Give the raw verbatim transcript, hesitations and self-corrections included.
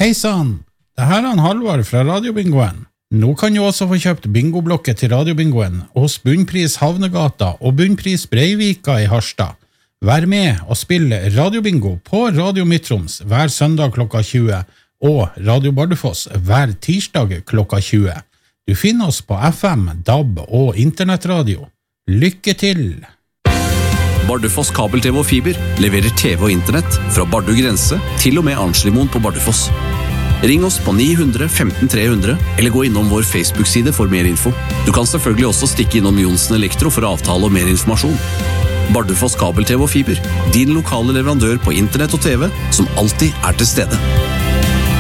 Heisan! Det her er en Halvard fra Radiobingoen. Nå kan du også få kjøpt bingoblokket til Radiobingoen hos Bunnpris Havnegata og Bunnpris Breivika i Harstad. Vær med og spill Radiobingo på Radio Midtroms hver søndag klokka tjue og Radio Bardufoss hver tirsdag klokka tjue. Du finner oss på F M, D A B og internettradio. Lykke til! Bardufoss kabel-TV og fiber leverer T V og internett fra Bardu grense til og med Arnslimoen på Bardufoss. Ring oss på ni hundre femten tre hundre eller gå innom vår Facebook-side for mer info. Du kan selvfølgelig også stikke innom Jonsen Elektro for avtale og mer informasjon. Bardufoss kabel-TV og fiber, din lokale leverandør på internett og T V som alltid er til stede.